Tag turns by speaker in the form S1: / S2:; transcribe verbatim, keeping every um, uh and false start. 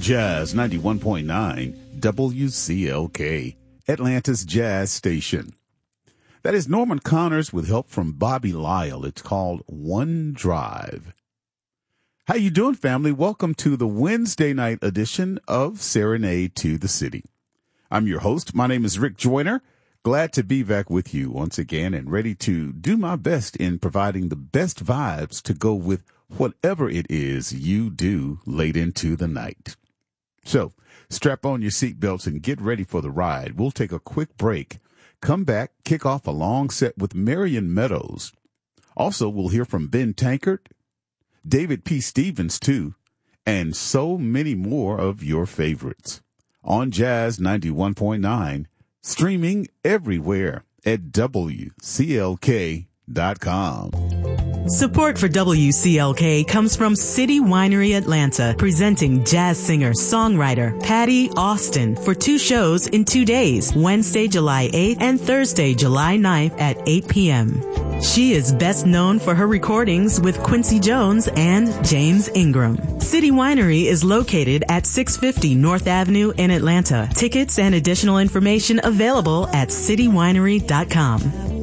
S1: Jazz ninety-one point nine W C L K, Atlanta's Jazz Station. That is Norman Connors with help from Bobby Lyle. It's called One Drive. How you doing, family? Welcome to the Wednesday night edition of Serenade to the City. I'm your host. My name is Rick Joyner. Glad to be back with you once again and ready to do my best in providing the best vibes to go with whatever it is you do late into the night. So strap on your seatbelts and get ready for the ride. We'll take a quick break, come back, kick off a long set with Marion Meadows. Also, we'll hear from Ben Tankard, David P. Stevens, too, and so many more of your favorites. On Jazz ninety-one point nine, streaming everywhere at W C L K dot com.
S2: Support for W C L K comes from City Winery Atlanta, presenting jazz singer, songwriter Patty Austin for two shows in two days, Wednesday, July eighth and Thursday, July ninth at eight p.m. She is best known for her recordings with Quincy Jones and James Ingram. City Winery is located at six fifty North Avenue in Atlanta. Tickets and additional information available at city winery dot com.